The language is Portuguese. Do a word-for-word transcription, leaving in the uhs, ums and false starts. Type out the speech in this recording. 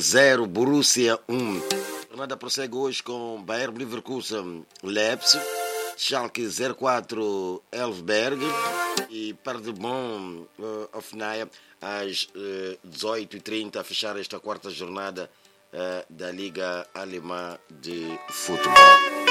zero, Borussia um. A jornada prossegue hoje com Bayer Leverkusen, Leipzig, Schalke zero quatro, Elfsberg e Paderborn, uh, Hoffenheim às uh, dezoito e trinta a fechar esta quarta jornada uh, da Liga Alemã de Futebol.